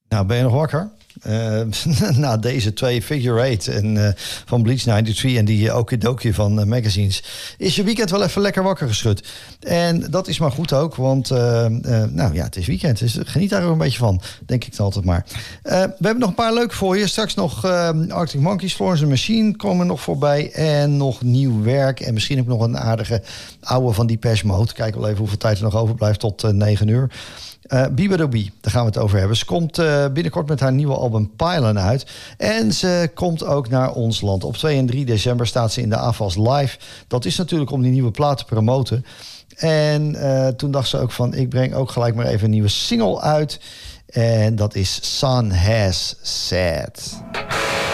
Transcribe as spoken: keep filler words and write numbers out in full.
Nou, ben je nog wakker? Uh, na deze twee Figure Eight en uh, van Bleach drieënnegentig en die Okidoki van uh, Magazines is je weekend wel even lekker wakker geschud. En dat is maar goed ook, want uh, uh, nou ja, het is weekend, dus geniet daar ook een beetje van, denk ik dan altijd maar. Uh, we hebben nog een paar leuke voor je. Straks nog uh, Arctic Monkeys, Florence and the Machine komen nog voorbij en nog nieuw werk en misschien ook nog een aardige oude van Depeche Mode. Kijk wel even hoeveel tijd er nog overblijft tot uh, negen uur. Uh, Bibadobie, daar gaan we het over hebben. Ze komt uh, binnenkort met haar nieuwe album Pylon uit. En ze komt ook naar ons land. Op twee en drie december staat ze in de A F A S Live. Dat is natuurlijk om die nieuwe plaat te promoten. En uh, toen dacht ze ook van, ik breng ook gelijk maar even een nieuwe single uit. En dat is Sun Has Said.